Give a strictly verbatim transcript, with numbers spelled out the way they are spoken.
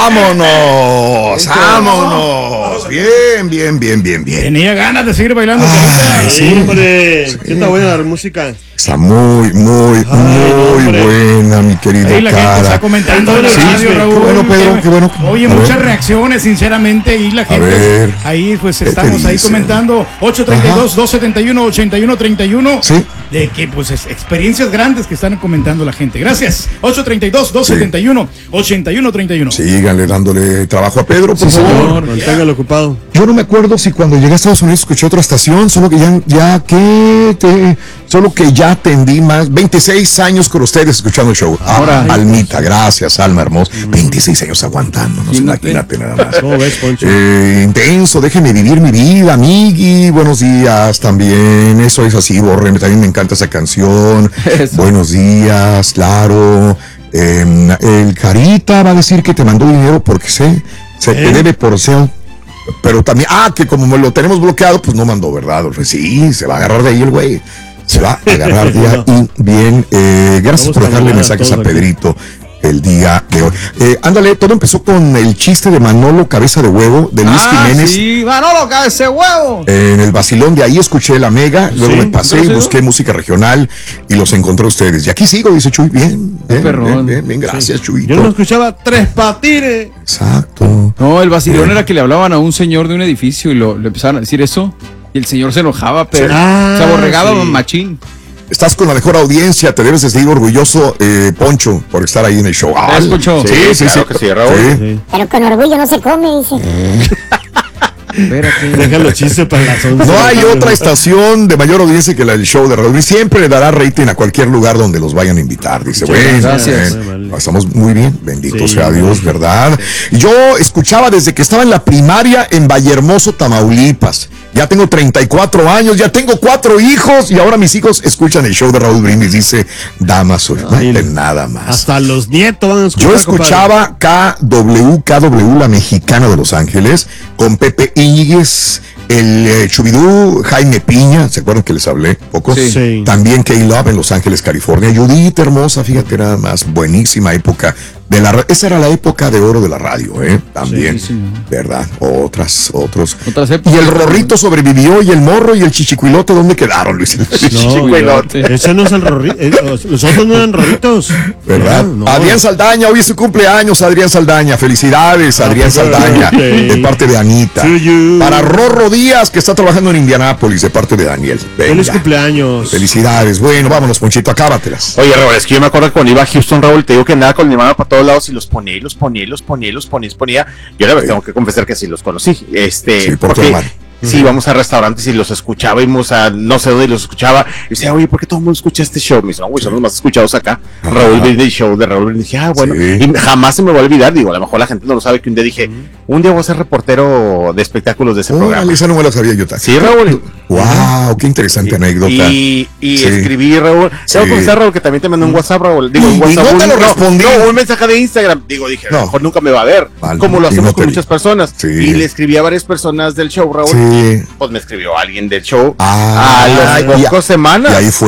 ¡Vámonos! ¡Vámonos! Bien, bien, bien, bien, bien. Tenía ganas de seguir bailando. Ay, sí, Sí, hombre. sí. ¿Qué está buena la música? Está muy, muy, Ay, muy hombre. buena, mi querido Ahí la gente Cara. está comentando en el Sí, radio, sí, Raúl. qué bueno, Pedro, qué bueno. Oye, A muchas ver. reacciones, sinceramente, y la gente. ver. Ahí, pues ¿Qué te estamos ahí dicen? comentando. ocho treinta y dos, dos setenta y uno, ochenta y uno treinta y uno. Sí. De que, pues, es experiencias grandes que están comentando la gente. Gracias. ocho treinta y dos, dos setenta y uno, ochenta y uno treinta y uno. Síganle dándole trabajo a Pedro, por Sí, favor. señor. Manténgalo ocupado. Yo no me acuerdo si cuando llegué a Estados Unidos escuché otra estación, solo que ya, ya que te, solo que ya atendí más, veintiséis años con ustedes escuchando el show. Ahora, Almita, gracias, Alma hermosa. veintiséis años aguantándonos, imagínate nada más. ¿Cómo ves, Poncho? Eh, intenso, déjeme vivir mi vida, amigui. Buenos días también. Eso es así, Borre. También me encanta esa canción. Eso. Buenos días, claro. Eh, el Carita va a decir que te mandó dinero porque se, se ¿Eh? te debe por ser. Pero también, ah, que como lo tenemos bloqueado, pues no mandó, ¿verdad? Pues sí, se va a agarrar de ahí el güey. Se va a agarrar de ahí bien. Eh, gracias Vamos por a dejarle mandar a mensajes a todos aquí. Pedrito el día de hoy. Eh, ándale, todo empezó con el chiste de Manolo Cabeza de Huevo, de Luis Ah, Jiménez. sí, Manolo, cae ese huevo. En el vacilón de ahí escuché la mega, luego Sí, me pasé y ¿entonces? busqué música regional y los encontré a ustedes. Y aquí sigo, dice Chuy, bien, bien, perrón. bien, bien, bien, gracias, Chuy. Yo no escuchaba tres patines. Exacto. No, el vacilón Bien. era que le hablaban a un señor de un edificio y lo, le empezaban a decir eso. Y el señor se enojaba, pero Sí. Ah, se aborregaba sí. machín. Estás con la mejor audiencia, te debes de seguir orgulloso, eh, Poncho, por estar ahí en el show. ¿Ves, Poncho? Sí, sí, sí. claro que sí, Raúl. Sí. Sí. Pero con orgullo no se come, dice. Espérate. Deja los chistes para las once. No hay otra estación de mayor audiencia que la del show de Raúl. Y siempre le dará rating a cualquier lugar donde los vayan a invitar. Dice, Muchas bueno, gracias. bueno, estamos muy bien, bendito Sí, sea muy Dios, bien. ¿verdad? Yo escuchaba desde que estaba en la primaria en Vallehermoso, Tamaulipas. Ya tengo treinta y cuatro años, ya tengo cuatro hijos y ahora mis hijos escuchan el show de Raúl Brindis. Dice, Damaso, nada más. Hasta los nietos van a escuchar. Yo escuchaba K W K W, la mexicana de Los Ángeles, con Pepe Íñiguez, el eh, Chubidú, Jaime Piña, ¿se acuerdan que les hablé poco? Sí. Sí. También K-Love en Los Ángeles, California. Judith, hermosa, fíjate nada más, buenísima época de la ra- esa era la época de oro de la radio, ¿eh? También, Sí, señor. ¿verdad? Otras, otros. Otras épocas. Y el Rorrito sobrevivió, y el Morro y el Chichicuilote, ¿dónde quedaron, Luis? No, Chichicuilote. ese no es el rorrito. Los otros no eran rorritos. ¿Verdad? No, Adrián Saldaña, hoy es su cumpleaños, Adrián Saldaña. Felicidades, Adrián Happy Saldaña, birthday de parte de Anita. to you. Para Rorro Díaz, que está trabajando en Indianápolis, de parte de Daniel. Feliz Venga. cumpleaños. Felicidades. Bueno, vámonos, Ponchito, acábatelas. Oye, Raúl, es que yo me acuerdo que cuando iba a Houston, Raúl, te digo que andaba con mi mano para todos lados y los ponía, y los ponía, y los ponía, y los ponía, y los ponía. Yo la verdad tengo que confesar que sí los conocí. Este, Sí, por tu porque hermano. sí, íbamos a restaurantes y los escuchaba, íbamos a no sé dónde y los escuchaba. Y decía, oye, ¿por qué todo el mundo escucha este show? Me dice, no, güey, son los más escuchados acá. Ajá. Raúl Brindis Show de Raúl Brindis. Dije, ah, bueno. Sí. Y jamás se me va a olvidar, digo, a lo mejor la gente no lo sabe, que un día dije, un día voy a ser reportero de espectáculos de ese Órale, programa. esa no me la sabía yo. Sí, Raúl. Wow, qué interesante anécdota. Y, y Sí. escribí, Raúl. Tengo Sí. que confesar, Raúl, que también te mandó un WhatsApp, Raúl. Digo, un Y WhatsApp. no te un- lo respondí. No, un mensaje de Instagram. Digo, dije, a No. lo mejor nunca me va a ver. Vale, Como lo y hacemos no te con vi. muchas personas. Sí. Y le escribí a varias personas del show, Raúl. Sí. Pues me escribió alguien del show. Ah, a y las a- pocas semanas. Y ahí fue